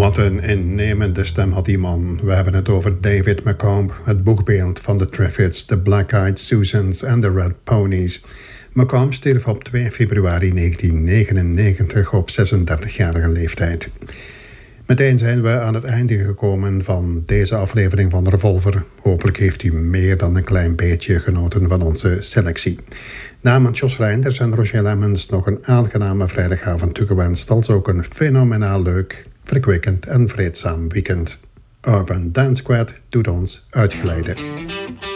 Wat een innemende stem had die man. We hebben het over David McComb, het boekbeeld van de Triffids, de Black Eyed Susans en de Red Ponies. McComb stierf op 2 februari 1999 op 36-jarige leeftijd. Meteen zijn we aan het einde gekomen van deze aflevering van Revolver. Hopelijk heeft u meer dan een klein beetje genoten van onze selectie. Namens Jos Reinders en Roger Lemmens nog een aangename vrijdagavond toegewenst, als ook een fenomenaal leuk, verkwikkend en vreedzaam weekend. Urban Dance Squad doet ons uitglijden.